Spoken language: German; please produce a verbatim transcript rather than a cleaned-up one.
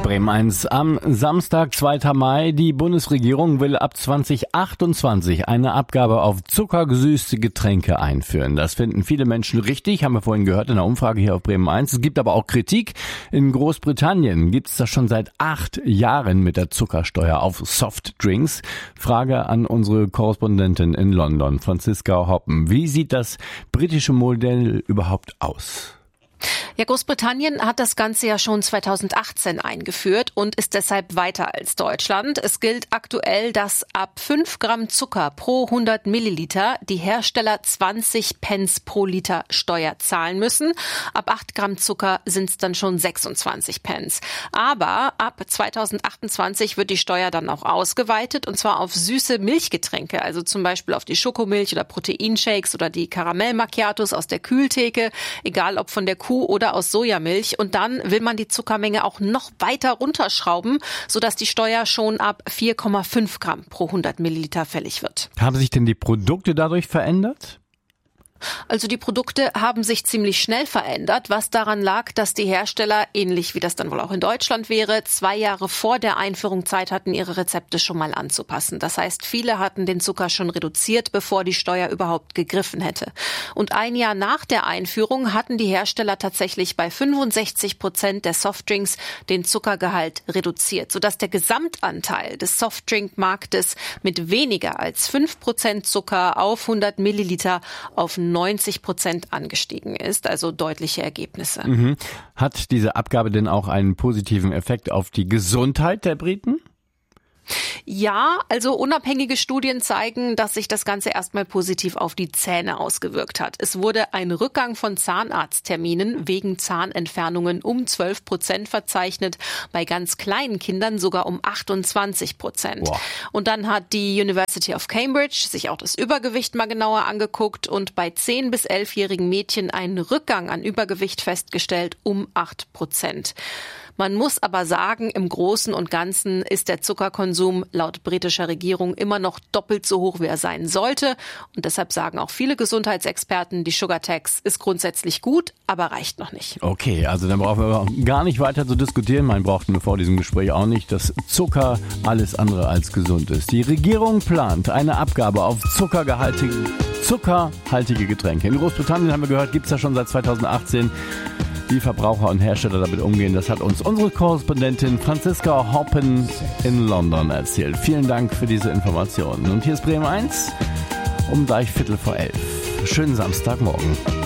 Bremen eins. Am Samstag, zweiter Mai, die Bundesregierung will ab zwanzig achtundzwanzig eine Abgabe auf zuckergesüßte Getränke einführen. Das finden viele Menschen richtig, haben wir vorhin gehört in der Umfrage hier auf Bremen eins. Es gibt aber auch Kritik. In Großbritannien gibt es das schon seit acht Jahren mit der Zuckersteuer auf Softdrinks. Frage an unsere Korrespondentin in London, Franziska Hoppen. Wie sieht das britische Modell überhaupt aus? Ja, Großbritannien hat das Ganze ja schon zweitausendachtzehn eingeführt und ist deshalb weiter als Deutschland. Es gilt aktuell, dass ab fünf Gramm Zucker pro hundert Milliliter die Hersteller zwanzig Pence pro Liter Steuer zahlen müssen. Ab acht Gramm Zucker sind es dann schon sechsundzwanzig Pence. Aber ab zweitausendachtundzwanzig wird die Steuer dann auch ausgeweitet, und zwar auf süße Milchgetränke, also zum Beispiel auf die Schokomilch oder Proteinshakes oder die Karamell-Macchiatos aus der Kühltheke, egal ob von der Kuh oder aus Sojamilch. Und dann will man die Zuckermenge auch noch weiter runterschrauben, sodass die Steuer schon ab vier Komma fünf Gramm pro hundert Milliliter fällig wird. Haben sich denn die Produkte dadurch verändert? Also die Produkte haben sich ziemlich schnell verändert, was daran lag, dass die Hersteller, ähnlich wie das dann wohl auch in Deutschland wäre, zwei Jahre vor der Einführung Zeit hatten, ihre Rezepte schon mal anzupassen. Das heißt, viele hatten den Zucker schon reduziert, bevor die Steuer überhaupt gegriffen hätte. Und ein Jahr nach der Einführung hatten die Hersteller tatsächlich bei fünfundsechzig Prozent der Softdrinks den Zuckergehalt reduziert, sodass der Gesamtanteil des Softdrinkmarktes mit weniger als fünf Prozent Zucker auf hundert Milliliter auf neunzig Prozent angestiegen ist, also deutliche Ergebnisse. Mhm. Hat diese Abgabe denn auch einen positiven Effekt auf die Gesundheit der Briten? Ja, also unabhängige Studien zeigen, dass sich das Ganze erstmal positiv auf die Zähne ausgewirkt hat. Es wurde ein Rückgang von Zahnarztterminen wegen Zahnentfernungen um zwölf Prozent verzeichnet, bei ganz kleinen Kindern sogar um achtundzwanzig Prozent. Boah. Und dann hat die University of Cambridge sich auch das Übergewicht mal genauer angeguckt und bei zehn- bis elfjährigen Mädchen einen Rückgang an Übergewicht festgestellt um acht Prozent. Man muss aber sagen, im Großen und Ganzen ist der Zuckerkonsum laut britischer Regierung immer noch doppelt so hoch, wie er sein sollte. Und deshalb sagen auch viele Gesundheitsexperten, die Sugar Tax ist grundsätzlich gut, aber reicht noch nicht. Okay, also dann brauchen wir gar nicht weiter zu diskutieren. Man braucht nur vor diesem Gespräch auch nicht, dass Zucker alles andere als gesund ist. Die Regierung plant eine Abgabe auf zuckergehaltige, zuckerhaltige Getränke. In Großbritannien, haben wir gehört, gibt es ja schon seit zweitausendachtzehn. Wie Verbraucher und Hersteller damit umgehen, das hat uns unsere Korrespondentin Franziska Hoppen in London erzählt. Vielen Dank für diese Informationen. Und hier ist Bremen eins um gleich Viertel vor elf. Schönen Samstagmorgen.